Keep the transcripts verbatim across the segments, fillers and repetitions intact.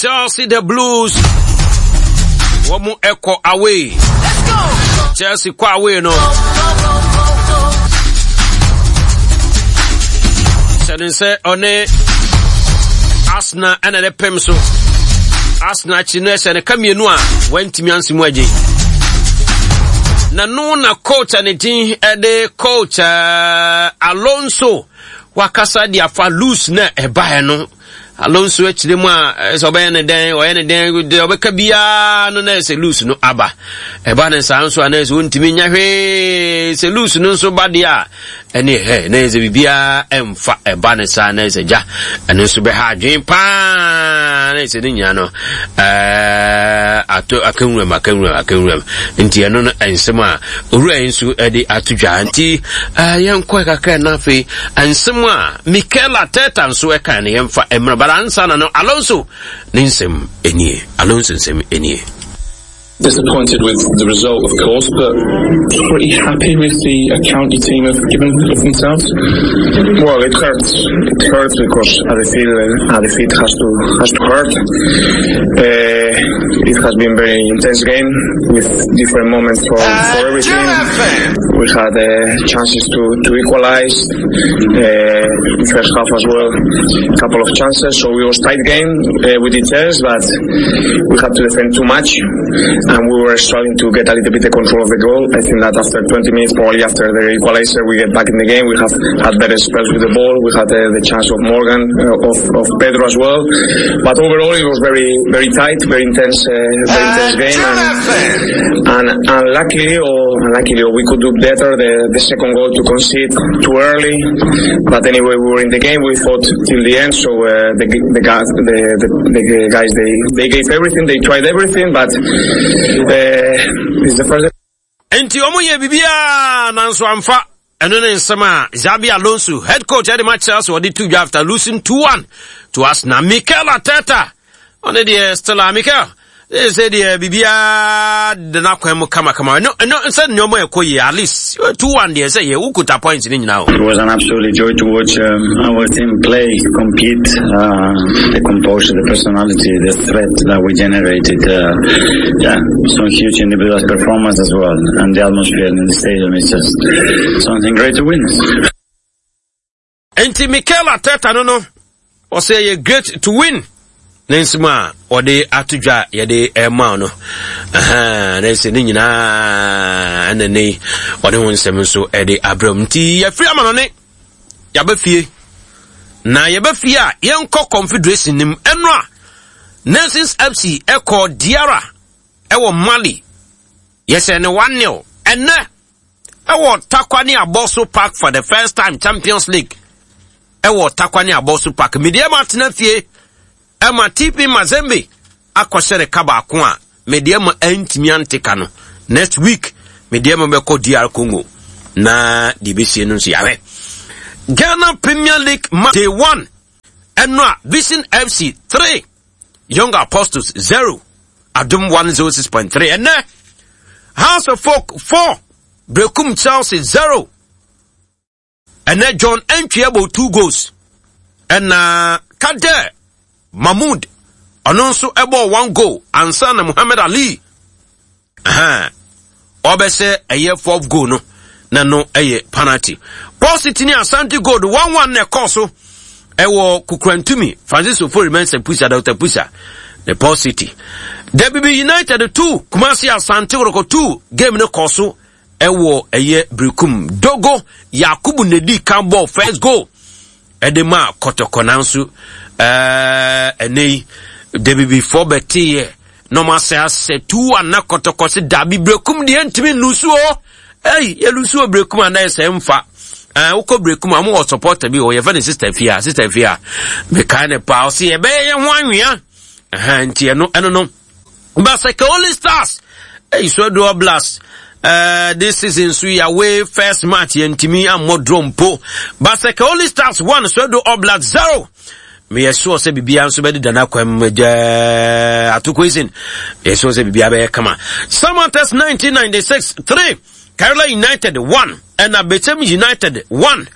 Chelsea the Blues. Womu echo away. Let's go. Chelsea kwa away no. Said say one Arsenal and the Pemso. Arsenal chinese and kamienu a wantimi ansimu agye. Na no na coach and team e de coach uh, Alonso wakasa dia fa loose na e bae no. Alonso echire mu a so be ne den o ye ne den de obeka bia no na se loose no aba e ba ne sa nso ana se wontimi nya hwe se loose no nso ba dia ene he na se bibia emfa e ba ne sa na se ja ene so be ha adwen pa na se nya no eh ato akanwura makanwura akanwura nti eno no ensem a owura ensu e de atodwa nti eh yenkɔ kakra na fe ensem a Mikel Arteta nso e kan ne yemfa emra answer no Alonso ninsem enie Alonso nsem enie. Disappointed with the result, of course, but pretty happy with the account the team have given of themselves. Well, it hurts. It hurts because a defeat, a defeat has to has to hurt. Uh, it has been a very intense game with different moments for, for every team. We had uh, chances to to equalize uh, in first half as well. A couple of chances, so it was tight game. Uh, we did chance, but we had to defend too much. And we were struggling to get a little bit of control of the goal. I think that after twenty minutes, probably after the equalizer, we get back in the game. We have had better spells with the ball. We had uh, the chance of Morgan, uh, of, of Pedro as well. But overall, it was very, very tight, very intense, uh, very intense game. And, and unluckily, or unluckily, or we could do better. The, the second goal to concede too early. But anyway, we were in the game. We fought till the end. So uh, the, the guys, the, the, the guys, they, they gave everything. They tried everything, but. Uh, is the first. Enti omo ye bibia na nso amfa eno ne nsema Xabi Alonso head coach at the match Chelsea or the two after losing two one to Arsenal. Mikel Arteta on the Stella Mikel they say the bibia the na kwemu kama kama no no said no more ekoyi at least two one they say you could tap points in now. It was an absolute joy to watch um, our team play, compete, uh, the composure, the personality, the threat that we generated. Uh, yeah, some huge individual performance as well, and the atmosphere in the stadium is just something great to witness. And Mikel Arteta no no, or say you great to win. Nensima ode atudwa yede ema no aha nense ni nyina anene ode wonsem so ede abram ti ya free amano ne ya ba fie na ya ba fie a yenko confederation nim eno a Nations F C eko diara ewo Mali yese ne one nil enne ewo Takwani Aboso Park for the first time Champions League ewo Takwani Aboso Park media matna fie Ema T P Mazembe akwasere kaba akwa mediema entimi antika no next week mediema beko D R Congo na D B C no so yawe Ghana Premier League day one Enwa Vision F C three Young Apostles zero Adum one oh six point three and House of Folk four Brekum Chelsea zero and then John Entry two goals and uh Kader Mahmoud Anonso ebo one goal Ansana Muhammad Ali aha obese eye fourth goal no na no eye penalty Paul City ni Asante Gold one one ne koso ewo Kukrantumi Francis Ofo remains a pusher Doctor Pusher the Paul City W B United two Kumasi Asante Roko two game no koso ewo eye Brekum Dogo Yakubu Nedi Kambo first goal edema Kotoko nansu Uh, ene W B four beti no ma se ase two ana Kotoko se dabi Brekum de ntimi lusu o eh ye lusu Brekum ana se mfa eh uko Brekum amu o support bi o ye fa sister fia sister fia me kind pa o se ye be ye ho anwea eh nti eno eno no ba se ka All Stars eh so do blast uh this season so ya way first match ntimi amodrompo ba se ka All Stars one so do All Blacks zero me yeso se bibia nso be dana kwam je atukoisin yeso se bibia be kama Samatex nineteen ninety-six three Kerala United one and Abetem United one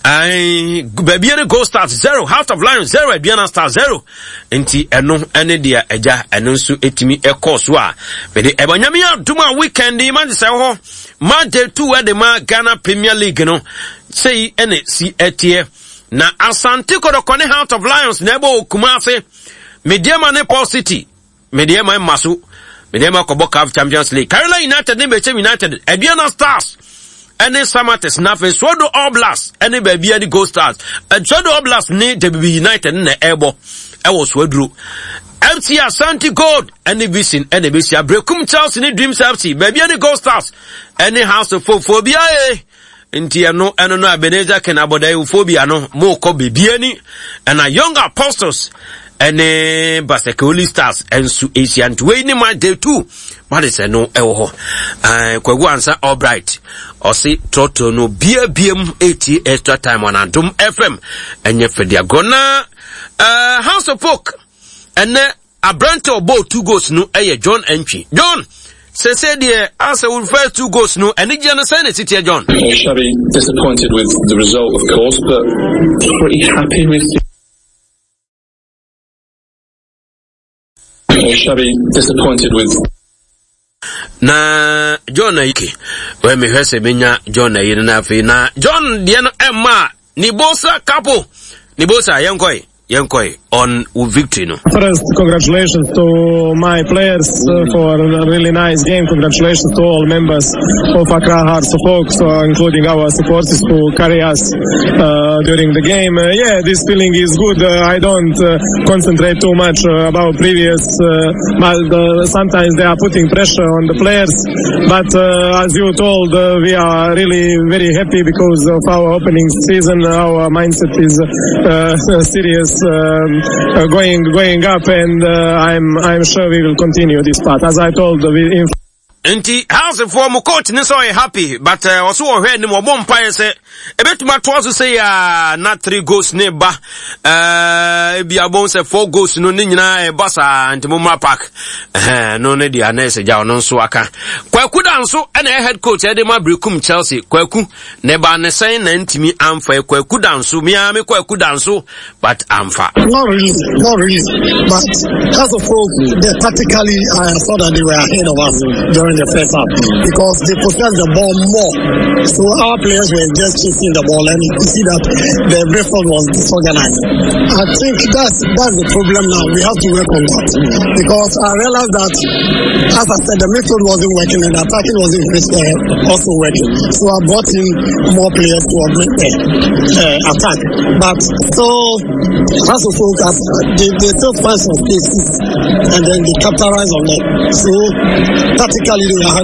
I baby go start zero, Heart of Lions zero, Biana start zero. Enti eno ene dia eja eno nso etimi ekọ so a me de ebanyame aduma weekend man say ho Monday two where the ma Ghana Premier League no say ene si etie na Asante Kodokone Heart of Lions na ebo Kumase Mediama ne Paul City Mediama Masu Mediama Koboka Champions League Carolina United ne Bechem United Ebiana Stars any Samates Nafe Swodo Oblast any baby any Go Stars and Swodo Oblast ne the United ne ebo ewo Swodru M T Asante Gold any Vision any Bisia Brekum Chelsea ni Dreams F C baby any Go Stars any House of Phobia eh Inti ano ano no Ebenezer Ken Aboda Euphoria no mo ko bebiani and a young apostles and eh Basekoli Stars and su Asian way ni my day too. What is no ewo eh kwagu answer all bright or see toto no bia biem eighty extra time on Adum F M and ye fedia gona uh House of Folk and eh Abrante Obo two goals no eh John Entry John say say the answer will first two goals no and it understand it City John. I shall be disappointed with the result of course, but pretty happy with the I shall be disappointed with na John Aiki we me hwese menya John ayi na afi na John de no emma ni bosa couple ni bosa yenkoi yenkoi on victory no. First, congratulations to my players uh, for a really nice game. Congratulations to all members of Accra Hearts of Oak, so including our supporters who carry us uh, during the game. Uh, yeah, this feeling is good. Uh, I don't uh, concentrate too much uh, about previous, uh, but uh, sometimes they are putting pressure on the players. But uh, as you told, uh, we are really very happy because of our opening season. Our mindset is uh, serious. Um, Uh, going going up, and uh, I'm I'm sure we will continue this path. As I told, we in Enti house for mo coach ni so happy but uh, also o hwe ni mo bom pae se ebetuma to so say uh, na three goals ne ba eh bia bon se four goals no ni nyina e basa ntimo ma park eh no ne dia na se ja ono so aka Kwaku danso e na head coach e de ma Brekum Chelsea Kwaku ne ba ne sen na ntimi amfa Kwaku danso mi a me Kwaku danso but amfa not really not really but as of folk they tactically I thought that they were ahead of us during the first half because they possessed the ball more. So our players were just chasing the ball, and you see that the Brentford was disorganized. I think that's that's the problem now. We have to work on that because I realized that, as I said, the midfield wasn't working and the attacking wasn't uh, also working. So I brought in more players to augment the uh, attack. But so as a focus, they, they still find some spaces and then they capitalize on it. So tactically.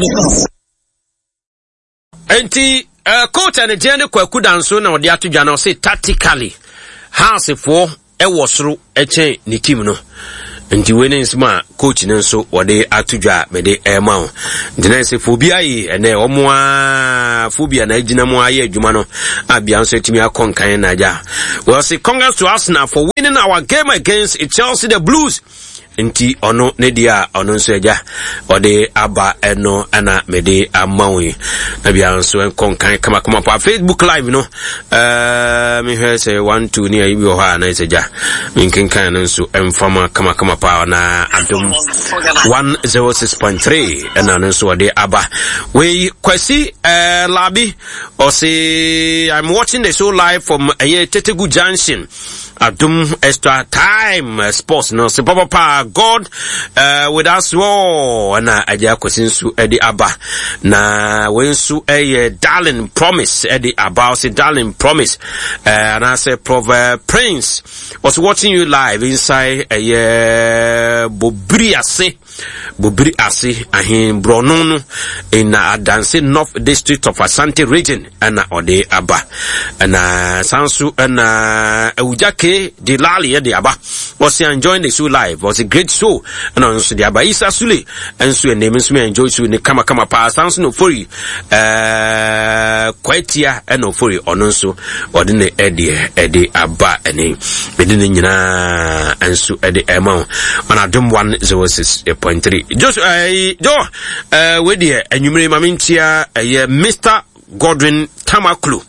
Enti uh, coach and the Kwaku danso na odi atudwa na say tactically house for e wosoro eche ni team no enti we ne nsima coach ne nso odi atudwa me de e ma o enti na say phobia yi ene omo a phobia na agina mo aye adwuma no abia nso etimi akonkan na ja we say congrats to Arsenal for winning our game against Chelsea the Blues. Nti ono ne dia ono nso eja ode aba eno ana mede amawi na bia nso enkonkan kama kama pa Facebook live no eh me hwe say one two ni ayi bi ho ha na eja minkenkan nso emfama kama kama pa na Adum one oh six point three ena nso ode aba we kwasi eh labi or say I'm watching the show live from eh Tetegu Junction Adum extra time uh, sports no se papa pa God uh, with us all na aja kwasinsu edi aba na wensu eh darling promise edi about say darling promise uh, and I say Proverb Prince was watching you live inside eh Bobri Ase Bobri Ase ahin Bronono in uh, Adanse North District of Asante region and ode aba na sansu na ujake the lali the aba was enjoying the show live was a great show and also the aba Isa Sule and so name so enjoy so ne kama kama pa sansu no for you eh kwatia and no for you ono so odine ede ede aba ene bedine nyina anso ede ema on Adum one oh six point three just eh jo eh we de anwumre mamintia eh Mister Godwin Tamaklu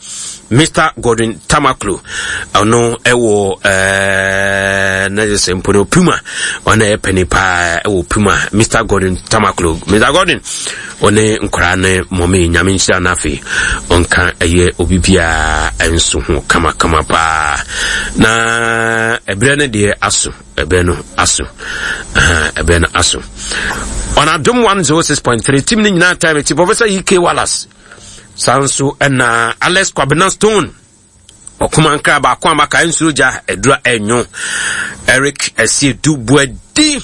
Mister Gordon Tamaklo ono ewo eh na je sempo Puma ona e peni pa ewo Puma Mister Gordon Tamaklo Mister Gordon one nkora ne momi nyame nhyia na afi onka eye obibia enso ho kama kama pa na ebre ne de aso ebe no aso eh ebe no aso on Adom one oh six point three team ni nyina time ti Professor E K Wallace Sanso ena Alex Kwabena Stone okuma nkra ba kwa maka nsuja edura enyo Eric Esie Dubuedi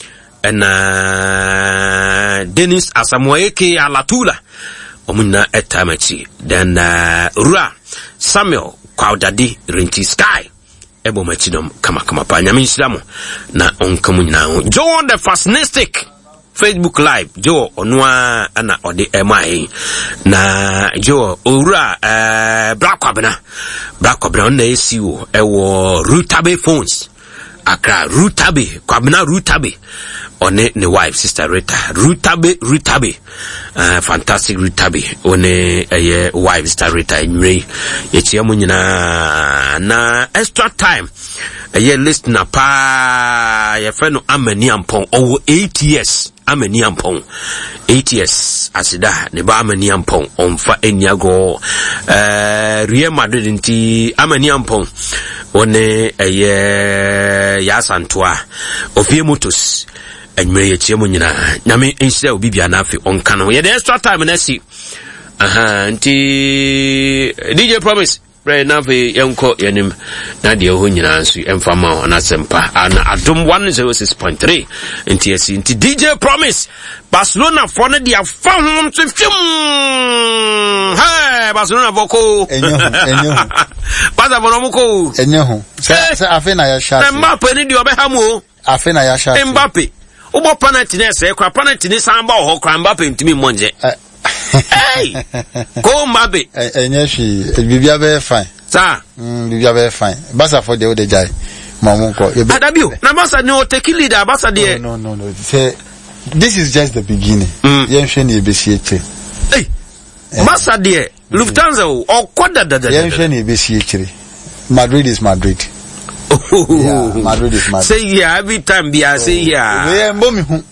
ena Dennis Asamoyeke Alatula omuna etamachi then uh, Rua Samuel Kwaudadi Rinti Sky ebo machinum kama kama pa nyame nhyiramo na onkamu nyina ho John the Fascistic Facebook Live Joe onwa ana ode emai na Joe owura eh Black Kwabena Black Kwabena na esiwo ewo Rutabe phones Accra Rutabe Kwabena Rutabe one ne wife sister Rita Rutabe Rutabe uh, fantastic Rutabe one eye wife sister Rita enwe yechia mu nyina na extra time eye listener pa ye fe no Amani Ampon owo eight years Amani Ampon eight years asida ne ba Amani Ampon onfa eniago eh Real Madrid nti Amani Ampon one eye ya santoa ofie motos enwe ye chiemu nyina nyame enhyia obi bia na afi onka no ye the extra time na si aha nti D J Promise right now we yanko yanim na de ho nyina nso emfama ona sempa ana Adom one oh six point three nti esi nti D J Promise Barcelona for na dia fa ho to film hey Barcelona boko enyo enyo pasa bono mko enyo ho se afi na ya sha Mbappe ni di obehamu afi na ya sha Mbappe ubo penalty na se kwa penalty ni samba ho kwa Mbappe ntimi monje hey ko Mbappe enye shi bibia be fine sa mm bibia be fine basa for the ode jai mamunko adabio na basa ni o take leader basa de no no no say this is just the beginning yen hwe na ebesieche hey basa de Lufthansa o koda da da yen hwe na ebesieche Madrid is Madrid. Oh, yeah, Madrid is Madrid. Say yeah every time be I say yeah. Yeah, mommy hu.